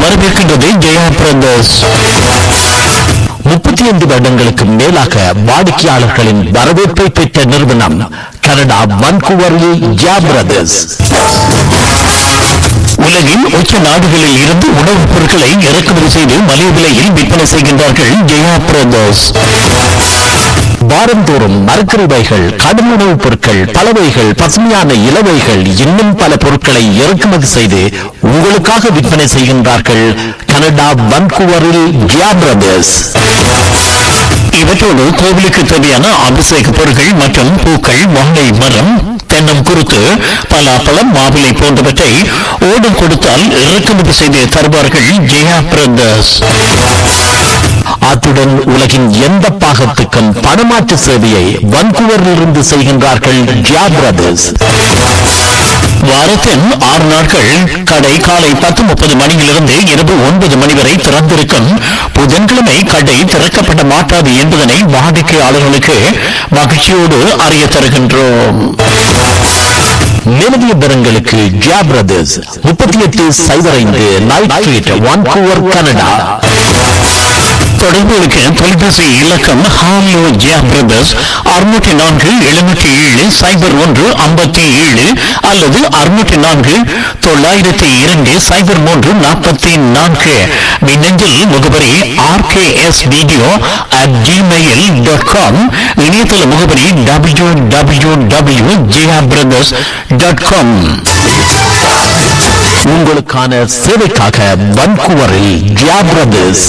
வரவேற்கின்றது Jaya brothers. 35 வருடங்களுக்கு மேலாக வாடிக்கையாளர்களின் வரவேற்பை பெற்ற நிறுவனம் கனடா வான்கூவரில் ஜெயா பிரதர்ஸ். உலகின் உச்ச நாடுகளில் இருந்து உணவுப் பொருட்களை இறக்குமதி செய்து மலிவு விலையில் விற்பனை செய்கின்றார்கள் ஜெயா பிரதர்ஸ். வாரந்தோறும் மரக்கறிவைகள், கடும் உணவுப் பொருட்கள், பலவைகள், பசுமையான இலவைகள், இன்னும் பல பொருட்களை இறக்குமதி செய்து உங்களுக்காக விற்பனை செய்கின்றார்கள் கனடா வான்கூவரில் ஜெயா பிரதர்ஸ். இவற்றோடு கோவிலுக்கு தேவையான அபிஷேக பொருட்கள் மற்றும் பூக்கள், வாழை மரம், தென்னம் குருத்து, பலாப்பழம், மாவிலை போன்றவற்றை ஓடம் கொடுத்தால் இறக்குமதி செய்து தருவார்கள் ஜெயா பிரதர்ஸ். அத்துடன் உலகின் எந்த பாகத்துக்கும் பணமாற்று சேவையை வான்கூவரிலிருந்து செய்கின்றார்கள் ஜெயா பிரதர்ஸ். வாரத்தின் 6 நாட்கள் கடை காலை 10:30 மணியிலிருந்து இரவு 9 மணி வரை திறந்திருக்கும். புதன்கிழமை கடை திறக்கப்பட மாட்டாது என்பதனை வாடிக்கையாளர்களுக்கு மகிழ்ச்சியோடு அறிய தருகின்றோம். மேலதிக விவரங்களுக்கு Jaya brothers 3805 night street, Vancouver, Canada. தொடர்புகளுக்கு தொலைபேசி இலக்கம் ஹாலோ ஜெயா பிரதர்ஸ் 604-707-01-57 அல்லது 604-902-03-44. மின்னஞ்சல் முகவரி RKSvideo@gmail.com. இணையதள முகவரி www.jayabrothers.com. உங்களுக்கான சேவைக்காக வான்கூவரில் ஜெயா பிரதர்ஸ்.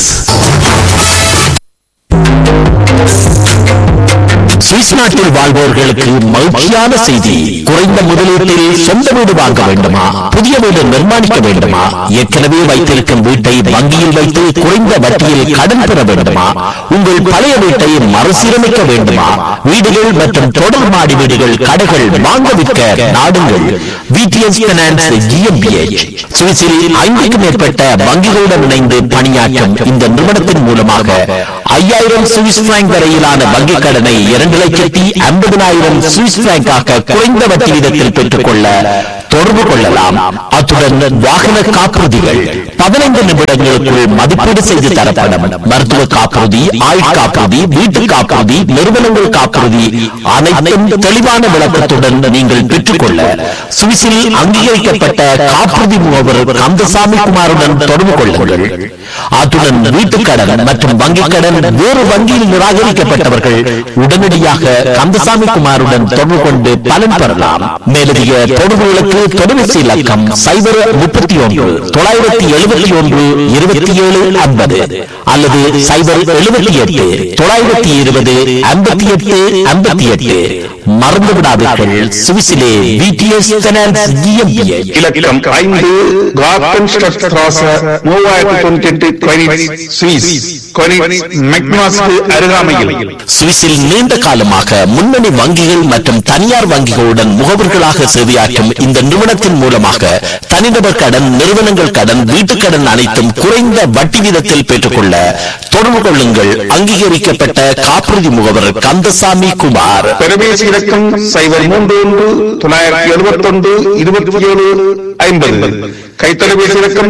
சுவிஸ் நாட்டில் வாழ்பவர்களுக்கு மகிழ்ச்சியான செய்தி. குறைந்த முதலீட்டில் சொந்த வீடு வாங்க வேண்டுமா? புதிய வீடு நிர்மாணிக்க வேண்டுமா? ஏற்கனவே வைத்திருக்கும் வீட்டை வங்கியில் வைத்து குறைந்த வட்டியில் கடன் பெற வேண்டுமா? உங்கள் பழைய வீட்டை மறுசீரமைக்க வேண்டுமா? வீடுகள் மற்றும் தொடர் மாடி வீடுகள், கடைகள் வாங்க விற்க நாடுங்கள் விடிஎஸ் பைனான்ஸ் GmbH. சுவிஸில் 5க்கும் மேற்பட்ட வங்கிகளுடன் இணைந்து பணியாற்றும் இந்த நிறுவனத்தின் மூலமாக 5000 சுவிஸ் பிராங்க் வரையிலான வங்கிக் கடனை 2,50,000 சுவிஸ் பிராங்காக குறைந்த வட்டி வீதத்தில் பெற்றுக்கொள்ள தொடர்பு கொள்ளலாம். அத்துடன் வாகன காப்புறுதிகள் 15 நிமிடங்களுக்குள் மதிப்பீடு செய்து தரப்படும். மருத்துவ காப்புறுதி, ஆயுள் காப்புறுதி, வீட்டு காப்புறுதி, நிறுவனங்கள் காப்புறுதி அனைத்தும் தெளிவான விளக்கத்துடன் நீங்கள் பெற்றுக்கொள்ள சுவிஸில் அங்கீகரிக்கப்பட்ட காப்புறுதி முகவர் கந்தசாமி குமாருடன் தொடர்பு கொள்ளுங்கள். அத்துடன் வீட்டுக் கடன் மற்றும் வங்கிக் கடன் வேறு வங்கியில் நிராகரிக்கப்பட்டவர்கள் உடனடியாக கந்தசாமி குமாருடன் தொடர்பு கொண்டு பலன் பெறலாம். மேலதிக தொடர்புகளுக்கு தொலைபேசி இலக்கம் 031-971-2750 அல்லது 078-920-5858. மறந்து விடாதீர்கள், சுவிஸிலே விடிஎஸ் பைனான்ஸ் GmbH. இலக்கம் 5 கார்டன்ஸ்ட்ராச 3098 சுவிஸ். அருகாமையில் சுவிஸில் நீண்ட காலமாக முன்னணி வங்கிகள் மற்றும் தனியார் வங்கிகளுடன் முகவர்களாக சேவையாற்றும் இந்த நிறுவனத்தின் மூலமாக தனிநபர் கடன், நிறுவனங்கள் கடன், வீட்டுக் கடன் அனைத்தும் குறைந்த வட்டி வீதத்தில் பெற்றுக்கொள்ள தொடர்பு கொள்ளுங்கள். அங்கீகரிக்கப்பட்ட காப்புறுதி முகவர் கந்தசாமி குமார். தொலைபேசி இலக்கம் 031-971-2750. கைத்தொலைபேசி இலக்கம்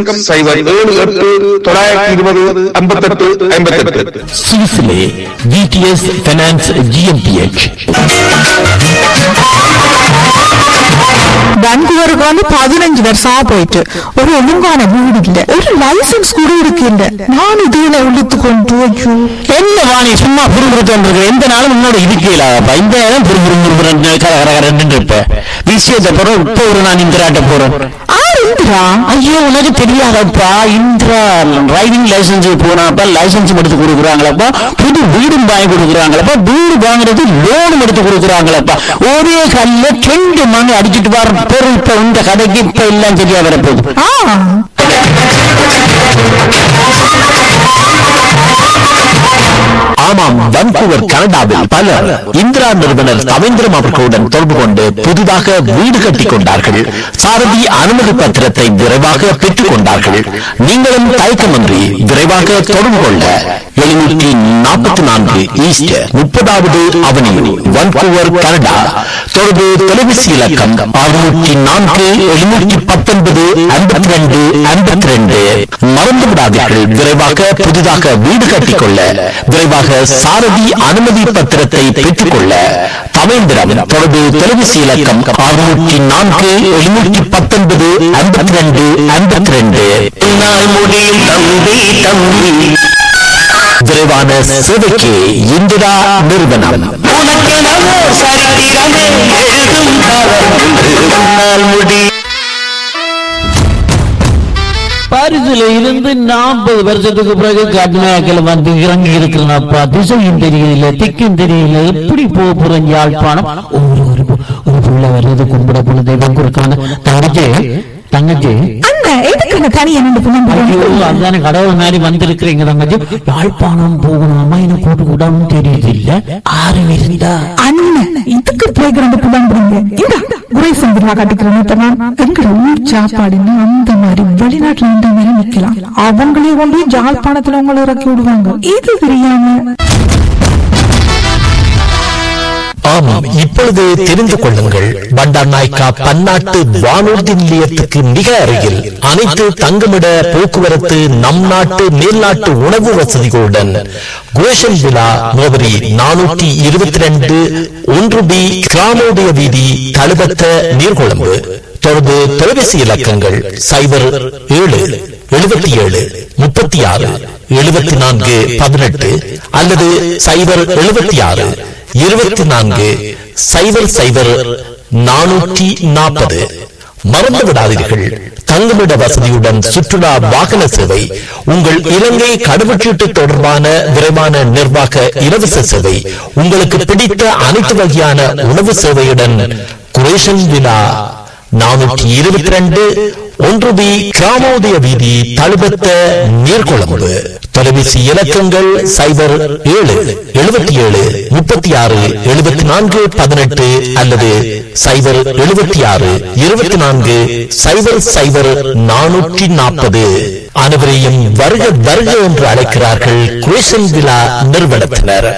078-920-5858. சுவிஸிலே விடிஎஸ் பைனான்ஸ் GmbH. வான்கூவருக்கு வந்து 15 வருஷமா போயிட்டு ஒரு ஒழுங்கான வீடு இல்ல, ஒரு லைசன்ஸ் கூட இருக்கின்ற. நான் இதுல உள்ளித்து கொண்டு என்ன வாணி சும்மா புரிஞ்சுட்டு எந்த நாளும் முன்னோட இருக்கலாப்பா. இந்த நேரம் புரிஞ்சு இருப்ப விஷயத்தை போறோம். இப்போ ஒரு நான் இந்திராட்ட போறேன். இந்திரா? ஐயோ, உனக்கு தெரியாதப்பா. இந்திரா டிரைவிங் லைசன்ஸ் போனாப்பா, லைசன்ஸ் எடுத்து கொடுக்குறாங்களப்பா, புது வீடும் வாங்கி கொடுக்குறாங்களப்பா, வீடு வாங்குறது லோனும் எடுத்து கொடுக்குறாங்களப்பா. ஒரே கல்ல 2 மணி அடிச்சுட்டு வர பொருள் இப்ப இந்த கடைக்கு இப்ப எல்லாம் சரியா வரப்போகுது. ஆமாம், வான்கூவர் கனடாவில் பலர் இந்திரா நிறுவனர் ரவீந்திரம் அவர்களுடன் தொடர்பு கொண்டு புதிதாக வீடு கட்டிக் கொண்டார்கள். சாரதி அனுமதி பத்திரத்தை விரைவாக பெற்றுக் கொண்டார்கள். நீங்களும் தயக்கமின்றி விரைவாக தொடர்பு கொள்ள 744 ஈஸ்ட் 30வது அவென்யூ, வான்கூவர், கனடா. தொடர்பு தொலைபேசி இலக்கம் 604-719-52-52. மறந்து விடாதீர்கள், விரைவாக புதிதாக வீடு கட்டிக்கொள்ள, விரைவாக சாரதி அனுமதி பத்திரத்தை பெற்றுக்கொள்ள தமிழ்ந்திரம் தொடர்பு தொலைபேசி இலக்கம் 604-719-52-52 முடியும் தம்பி தம்பி. விரைவான சேவைக்கு இந்திரா நிறுவனம். உனக்கெனவோ சரித்திரமே எழுதும் காலம் முடி. பாரிஸ்ல இருந்து 40 வருஷத்துக்கு பிறகு கர்நாடகால வந்து இறங்கி இருக்கிறப்பா. திசையும் தெரியல, திக்கும் தெரியல, எப்படி போறேன் யாழ்ப்பாணம். ஒரு புள்ள வர்றது கும்பிட போல தெய்வம் கொடுக்கான தங்கச்சி அதான கடவுள் மாதிரி வந்திருக்கிறீங்க தங்கச்சி. யாழ்ப்பாணம் போகணுமா எனக்கு கூட்டு கூடாமல் தெரியுது இல்ல. ஆறு இருந்தா அண்ணன் இதுக்கு பிளேகிரவுண்ட் எங்கட ஊர் சாப்பாடுன்னு அந்த மாதிரி வெளிநாட்டுல இந்த மாதிரி நிக்கலாம். அவங்களே கொண்டு ஜாழ்ப்பாணத்துல உங்களை இறக்கி விடுவாங்க. இது தெரியாம ஆமாம், இப்பொழுது தெரிந்து கொள்ளுங்கள். பண்டார் நாயக்கா பன்னாட்டு வானூர்தி நிலையத்துக்கு மிக அருகில் அனைத்து தங்குமிட போக்குவரத்து, நம் நாட்டு மேல்நாட்டு உணவு வசதிகளுடன் குரேஷன் விழா முகவரி 422 1B கிராமோதய வீதி, தழுபத்த நீர்கொழும்பு. தொடர்பு தொலைபேசி இலக்கங்கள் 0777367418 அல்லது 07624000440. மறந்து விடாதீர்கள், தங்குமிட வசதியுடன் சுற்றுலா வாகன சேவை, உங்கள் இலங்கை கடவுச்சீட்டு தொடர்பான விரைவான நிர்வாக இலவச சேவை, உங்களுக்கு பிடித்த அனைத்து வகையான உணவு சேவையுடன் குரேஷன் விழா 422 1B கிராமோதய வீதி, தழுபத்த நீர்கொழும்பு. தொலைபேசி இலக்கங்கள் 0777367418 அல்லது 07624000440. அனைவரையும் வருக வருக என்று அழைக்கிறார்கள் குரேஷன் விழா நிறுவனத்தினர்.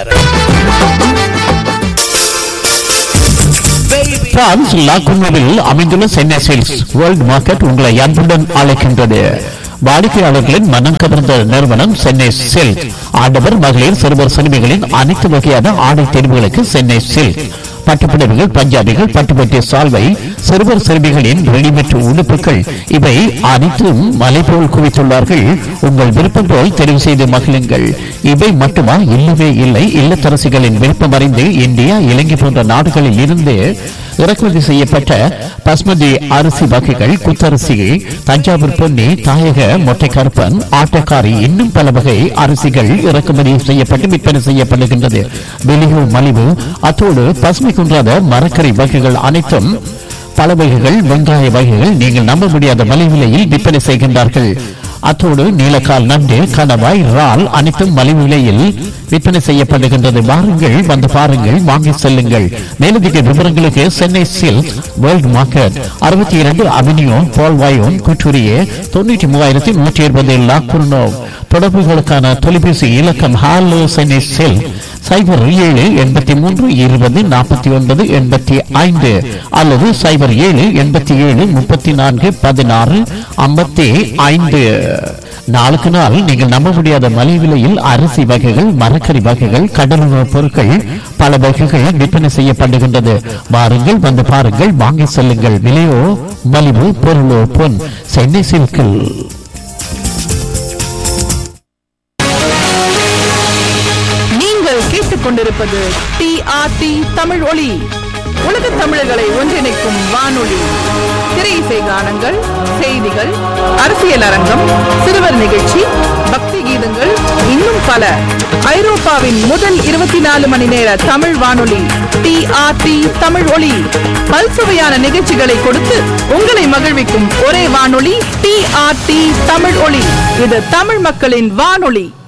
பிரான்ஸ் லாகுனோவில் அமைந்துள்ள சென்னை சேல்ஸ் வேர்ல்ட் மார்க்கெட் உங்களை அன்புடன் அழைக்கின்றது. வாடிக்கையாளர்களின் மனம் கவர்ந்த நிறுவனம் சென்னை சில்க். ஆடவர், மகளிர், சிறுவர், சிறுமிகளின் அனைத்து வகையான ஆடை தேர்வுகளுக்கு சென்னை சில்க். பட்டுப்புடவைகள், பஞ்சாபிகள், பட்டுப்பட்டி சால்வை, சிறுவர் சிறுமிகளின் ரெடிமேட் உடுப்புகள், இவை அனைத்தும் மலை போல் குவித்துள்ளார்கள். உங்கள் விருப்பம் போல் தெரிவு செய்து மகிழுங்கள். இவை மட்டுமா? இல்லவே இல்லை. இல்லத்தரசிகளின் விருப்பம் அறிந்து இந்தியா, இலங்கை போன்ற நாடுகளில் இருந்து இறக்குமதி செய்யப்பட்ட பஸ்மதி அரிசி வகைகள், குத்தரிசி, தஞ்சாவூர் பொன்னி, தாயக மொட்டை கருப்பன், ஆட்டக்காரி, இன்னும் பல வகை அரிசிகள் இறக்குமதி செய்யப்பட்டு விற்பனை செய்யப்படுகின்றது. வெளியூர் மலிவு. அத்தோடு பசுமை குன்றாத மரக்கறி வகைகள் அனைத்தும், பல வகைகள், வெங்காய வகைகள் நீங்கள் நம்ப முடியாத மலிவிலையில் விற்பனை செய்கின்றார்கள். அத்தோடு நீலக்கால், நண்டு, கணவாய், இறால் அனைத்தும் மலிவு விலையில் விற்பனை செய்யப்படுகின்றது. வாருங்கள், வந்து பாருங்கள், வாங்கி செல்லுங்கள். மேலதிக விவரங்களுக்கு Chennai silk world market, 62 avenue பால்வாயோன், குற்றூரியே, 93,120 லாக்குர்னோ. தொடர்புகளுக்கான தொலைபேசி இலக்கம் ஹாலோ சென்னை சில்க் 07-87-20-49-85 அல்லது 07-87-34-16-55. நாளுக்கு நாள் நீங்கள் நம்ப முடியாத மலிவு விலையில் அரிசி வகைகள், மரக்கறி வகைகள், கடலுணவு பொருட்கள், பல வகைகள் விற்பனை செய்யப்படுகின்றது. வாருங்கள், வந்து பாருங்கள், வாங்கி செல்லுங்கள். விலையோ மலிவு, பொருளோ பொன். சென்னை சில்கில். கொண்டிருப்பது TRT தமிழ் ஒலி, உலக தமிழர்களை ஒன்றிணைக்கும் வானொலி. திரை இசை கானங்கள், செய்திகள், அரசியல் அரங்கம், சிறுவர் நிகழ்ச்சி, பக்தி கீதங்கள், இன்னும் பல. ஐரோப்பாவின் முதல் 24 மணி நேர தமிழ் வானொலி TRT தமிழ் ஒலி. பல்சுவையான நிகழ்ச்சிகளை கொடுத்து உங்களை மகிழ்விக்கும் ஒரே வானொலி TRT தமிழ் ஒலி. இது தமிழ் மக்களின் வானொலி.